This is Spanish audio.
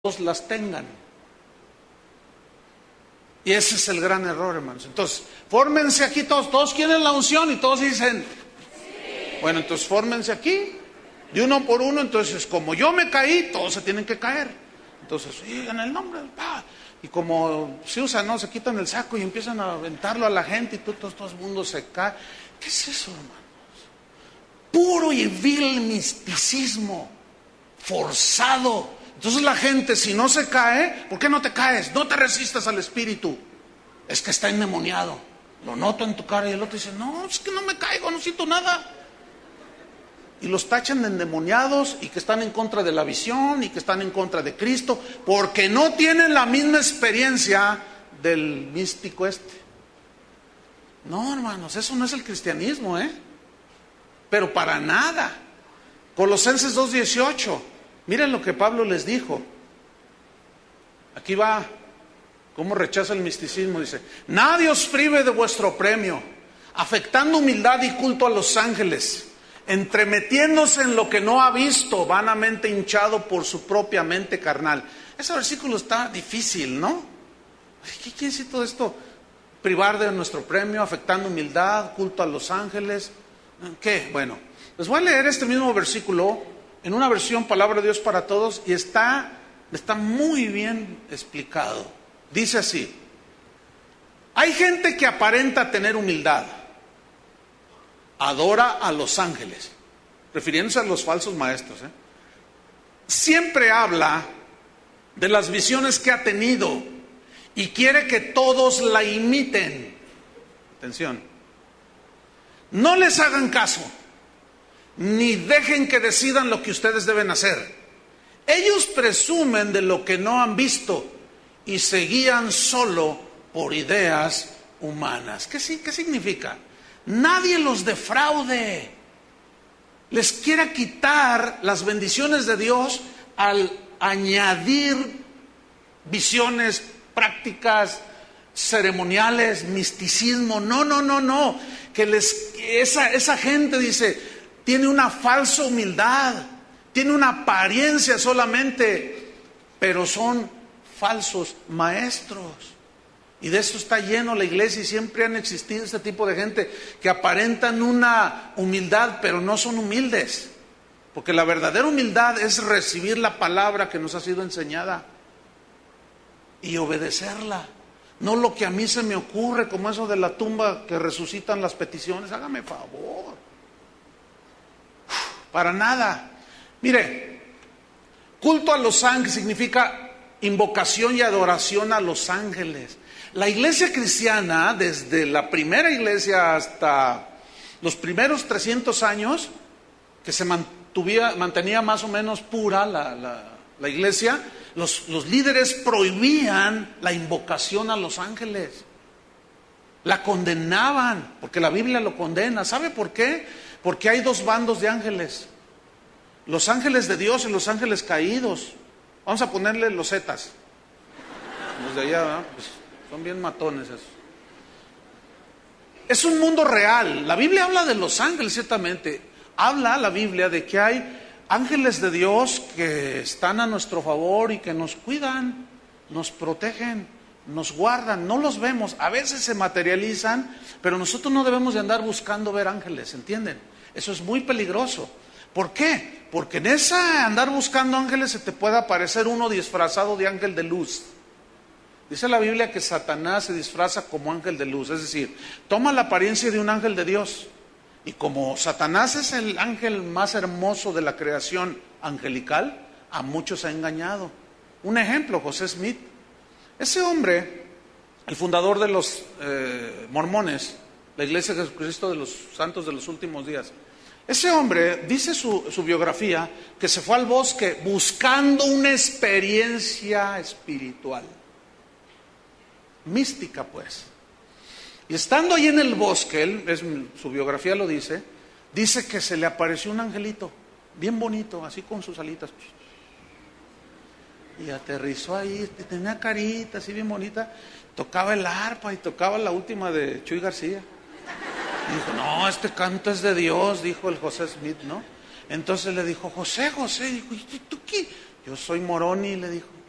las tengan. Y ese es el gran error, hermanos. Entonces, fórmense aquí todos quieren la unción y todos dicen, sí. Bueno, entonces fórmense aquí, de uno por uno. Entonces, como yo me caí, todos se tienen que caer. Entonces, sí, en el nombre del Padre. Y como se usa, ¿no? Se quitan el saco y empiezan a aventarlo a la gente y todo el mundo se cae. ¿Qué es eso, hermanos? Puro y vil misticismo, forzado. Entonces la gente, si no se cae, ¿por qué no te caes? No te resistas al espíritu. Es que está endemoniado. Lo noto en tu cara. Y el otro dice, no, es que no me caigo, no siento nada. Y los tachan de endemoniados y que están en contra de la visión y que están en contra de Cristo, porque no tienen la misma experiencia del místico este. No, hermanos, eso no es el cristianismo, pero para nada. Colosenses 2:18. Miren lo que Pablo les dijo. Aquí va cómo rechaza el misticismo. Dice, nadie os prive de vuestro premio, afectando humildad y culto a los ángeles, entremetiéndose en lo que no ha visto, vanamente hinchado por su propia mente carnal. Ese versículo está difícil, ¿no? ¿Qué quiere decir todo esto? Privar de nuestro premio, afectando humildad, culto a los ángeles. ¿Qué? Bueno, les voy a leer este mismo versículo en una versión Palabra de Dios para Todos y está muy bien explicado. Dice así: hay gente que aparenta tener humildad, adora a los ángeles, refiriéndose a los falsos maestros, siempre habla de las visiones que ha tenido y quiere que todos la imiten. Atención, no les hagan caso, ni dejen que decidan lo que ustedes deben hacer. Ellos presumen de lo que no han visto y se guían solo por ideas humanas. ¿Qué significa? Nadie los defraude. Les quiera quitar las bendiciones de Dios al añadir visiones, prácticas, ceremoniales, misticismo. No. Esa gente, dice, tiene una falsa humildad, tiene una apariencia solamente, pero son falsos maestros. Y de eso está lleno la iglesia, y siempre han existido este tipo de gente que aparentan una humildad, pero no son humildes. Porque la verdadera humildad es recibir la palabra que nos ha sido enseñada y obedecerla. No lo que a mí se me ocurre, como eso de la tumba que resucitan las peticiones. Hágame favor. Para nada. Mire, culto a los ángeles significa invocación y adoración a los ángeles. La iglesia cristiana, desde la primera iglesia hasta los primeros 300 años, que se mantenía más o menos pura la iglesia, los líderes prohibían la invocación a los ángeles. La condenaban, porque la Biblia lo condena. ¿Sabe por qué? Porque hay dos bandos de ángeles: los ángeles de Dios y los ángeles caídos. Vamos a ponerle los zetas. Los de allá, ¿verdad? Pues son bien matones esos. Es un mundo real. La Biblia habla de los ángeles, ciertamente. Habla la Biblia de que hay ángeles de Dios que están a nuestro favor y que nos cuidan, nos protegen, nos guardan. No los vemos, a veces se materializan, pero nosotros no debemos de andar buscando ver ángeles, ¿entienden? Eso es muy peligroso. ¿Por qué? Porque en esa andar buscando ángeles se te puede aparecer uno disfrazado de ángel de luz. Dice la Biblia que Satanás se disfraza como ángel de luz, es decir, toma la apariencia de un ángel de Dios. Y como Satanás es el ángel más hermoso de la creación angelical, a muchos ha engañado. Un ejemplo, José Smith. Ese hombre, el fundador de los mormones, la Iglesia de Jesucristo de los Santos de los Últimos Días, ese hombre, dice su biografía, que se fue al bosque buscando una experiencia espiritual, mística pues. Y estando ahí en el bosque, su biografía lo dice que se le apareció un angelito, bien bonito, así con sus alitas. Y aterrizó ahí, tenía carita así bien bonita, tocaba el arpa y tocaba la última de Chuy García. Y dijo, no, este canto es de Dios, dijo el José Smith, ¿no? Entonces le dijo, José, dijo, ¿y tú qué? Yo soy Moroni, le dijo.